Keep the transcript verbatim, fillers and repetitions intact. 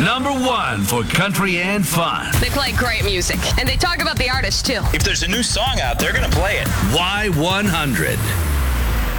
Number one for country and fun. They play great music, and they talk about the artist, too. If there's a new song out, they're going to play it. Y one hundred.